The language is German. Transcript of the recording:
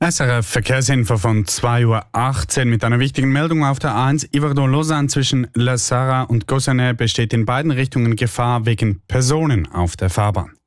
SRF Verkehrsinfo von 2:18 Uhr mit einer wichtigen Meldung auf der A1 Yverdon-Lausanne zwischen La Sarre und Gossanay besteht in beiden Richtungen Gefahr wegen Personen auf der Fahrbahn.